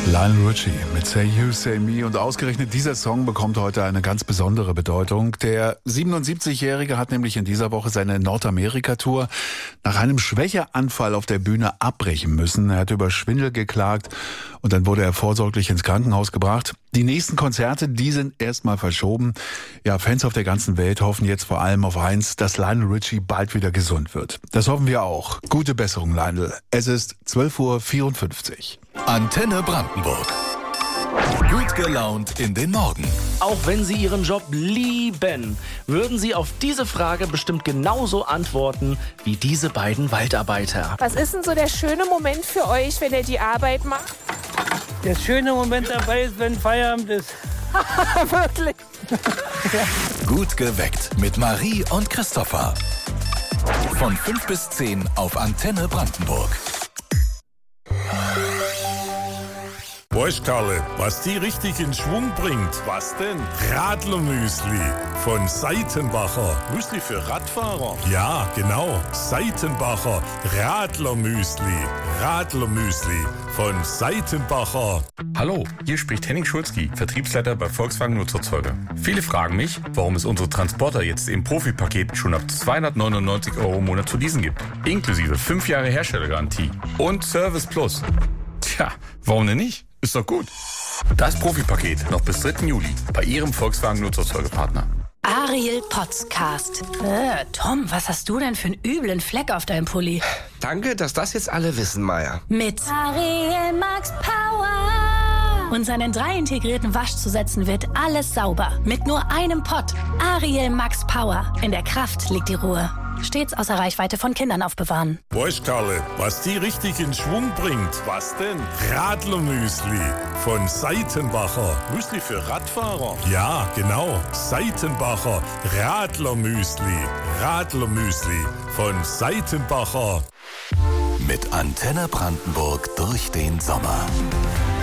Lionel Richie mit Say You, Say Me. Und ausgerechnet dieser Song bekommt heute eine ganz besondere Bedeutung. Der 77-Jährige hat nämlich in dieser Woche seine Nordamerika-Tour nach einem Schwächeanfall auf der Bühne abbrechen müssen. Er hat über Schwindel geklagt und dann wurde er vorsorglich ins Krankenhaus gebracht. Die nächsten Konzerte, die sind erstmal verschoben. Ja, Fans auf der ganzen Welt hoffen jetzt vor allem auf eins, dass Lionel Richie bald wieder gesund wird. Das hoffen wir auch. Gute Besserung, Lionel. Es ist 12:54 Uhr. Antenne Brandenburg. Gut gelaunt in den Morgen. Auch wenn Sie Ihren Job lieben, würden Sie auf diese Frage bestimmt genauso antworten wie diese beiden Waldarbeiter. Was ist denn so der schöne Moment für euch, wenn ihr die Arbeit macht? Der schöne Moment dabei ist, wenn Feierabend ist. Wirklich? Gut geweckt mit Marie und Christopher. Von 5 bis 10 auf Antenne Brandenburg. Weißt Karle, was die richtig in Schwung bringt? Was denn? Radlermüsli von Seitenbacher. Müsli für Radfahrer? Ja, genau. Seitenbacher Radlermüsli. Radlermüsli von Seitenbacher. Hallo, hier spricht Henning Schulzki, Vertriebsleiter bei Volkswagen Nutzerzeuger. Viele fragen mich, warum es unsere Transporter jetzt im Profipaket schon ab 299 € im Monat zu leasen gibt. Inklusive 5 Jahre Herstellergarantie und Service Plus. Tja, warum denn nicht? Ist doch gut. Das Profipaket noch bis 3. Juli bei Ihrem Volkswagen Nutzerzeugerpartner. Ariel Podcast. Tom, was hast du denn für einen üblen Fleck auf deinem Pulli? Danke, dass das jetzt alle wissen, Maya. Mit Ariel Max Power. Und seinen 3 integrierten Waschzusätzen wird alles sauber. Mit nur einem Pott. Ariel Max Power. In der Kraft liegt die Ruhe. Stets außer Reichweite von Kindern aufbewahren. Weißt Karle, was die richtig in Schwung bringt? Was denn? Radlermüsli von Seitenbacher. Müsli für Radfahrer? Ja, genau. Seitenbacher Radlermüsli. Radlermüsli von Seitenbacher. Mit Antenne Brandenburg durch den Sommer.